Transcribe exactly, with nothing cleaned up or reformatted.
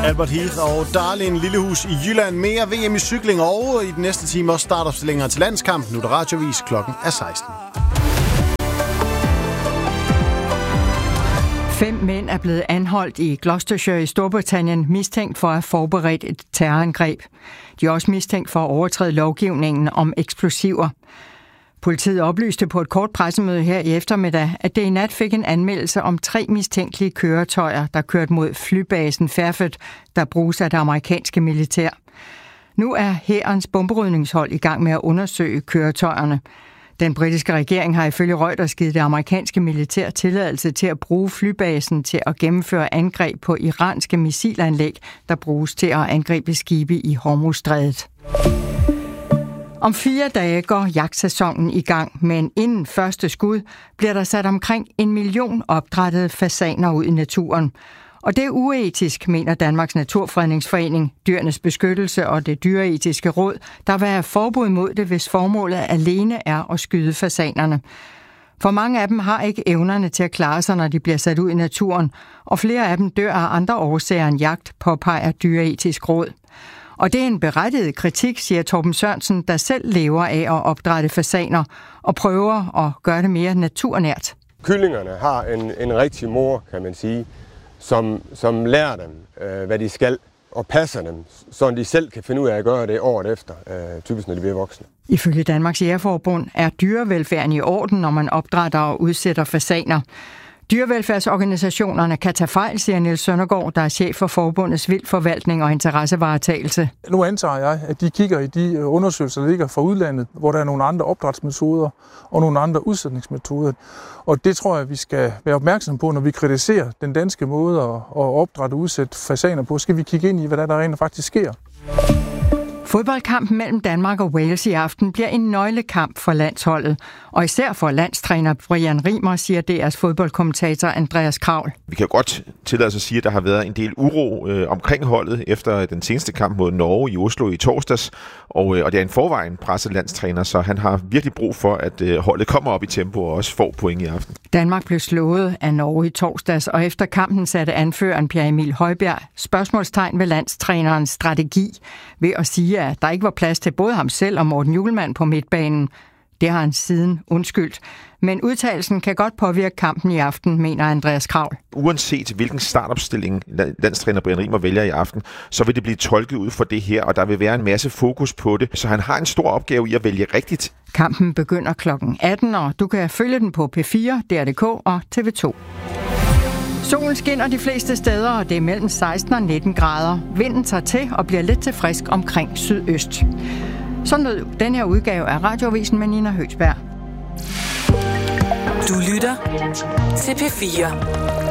Albert Heath og Darlin Lillehus i Jylland. Mere V M i cykling og i den næste time også startopstillinger til landskamp. Nu er der radiovis, klokken er seksten. Fem mænd er blevet anholdt i Gloucestershire i Storbritannien, mistænkt for at have forberedt et terrorangreb. De er også mistænkt for at overtræde lovgivningen om eksplosiver. Politiet oplyste på et kort pressemøde her i eftermiddag, at det i nat fik en anmeldelse om tre mistænkelige køretøjer, der kørte mod flybasen Fairford, der bruges af det amerikanske militær. Nu er hærens bomberydningshold i gang med at undersøge køretøjerne. Den britiske regering har ifølge Reuters givet det amerikanske militær tilladelse til at bruge flybasen til at gennemføre angreb på iranske missilanlæg, der bruges til at angribe skibe i Hormuzstrædet. Om fire dage går jagtsæsonen i gang, men inden første skud bliver der sat omkring en million opdrættede fasaner ud i naturen. Og det er uetisk, mener Danmarks Naturfredningsforening, Dyrenes Beskyttelse og det Dyreetiske Råd, der vil have forbud mod det, hvis formålet alene er at skyde fasanerne. For mange af dem har ikke evnerne til at klare sig, når de bliver sat ud i naturen, og flere af dem dør af andre årsager end jagt, påpeger Dyreetisk Råd. Og det er en berettiget kritik, siger Torben Sørensen, der selv lever af at opdrætte fasaner og prøver at gøre det mere naturnært. Kyllingerne har en, en rigtig mor, kan man sige, som, som lærer dem, øh, hvad de skal, og passer dem, så de selv kan finde ud af at gøre det året efter, øh, typisk når de bliver voksne. Ifølge Danmarks Jægerforbund er dyrevelfærden i orden, når man opdrætter og udsætter fasaner. Dyrevelfærdsorganisationerne kan tage fejl, siger Niels Søndergaard, der er chef for forbundets vildforvaltning og interessevaretagelse. Nu antager jeg, at de kigger i de undersøgelser, der ligger fra udlandet, hvor der er nogle andre opdrætsmetoder og nogle andre udsætningsmetoder. Og det tror jeg, vi skal være opmærksom på, når vi kritiserer den danske måde at opdrætte og udsætte fasaner på. Skal vi kigge ind i, hvad der, der rent faktisk sker. Fodboldkampen mellem Danmark og Wales i aften bliver en nøglekamp for landsholdet, og især for landstræner Brian Rimer, siger D R's fodboldkommentator Andreas Kravl. Vi kan godt tillade os at sige, at der har været en del uro øh, omkring holdet efter den seneste kamp mod Norge i Oslo i torsdags, og, øh, og det er en forvejen presset landstræner, så han har virkelig brug for, at øh, holdet kommer op i tempo og også får point i aften. Danmark blev slået af Norge i torsdags, og efter kampen satte anføreren Pierre Emil Højbjerg spørgsmålstegn ved landstrænerens strategi ved at sige, at der ikke var plads til både ham selv og Morten Hjulmand på midtbanen. Det har han siden undskyldt. Men udtalelsen kan godt påvirke kampen i aften, mener Andreas Kravl. Uanset hvilken startopstilling landstræner Brian Rimer vælger i aften, så vil det blive tolket ud for det her, og der vil være en masse fokus på det. Så han har en stor opgave i at vælge rigtigt. Kampen begynder klokken atten, og du kan følge den på P fire, D R punktum D K og T V to. Solen skinner de fleste steder, og det er mellem seksten og nitten grader. Vinden tager til og bliver lidt til frisk omkring sydøst. Sådan lød den her udgave af Radioavisen med Nina Høgsberg. Du lytter til P fire.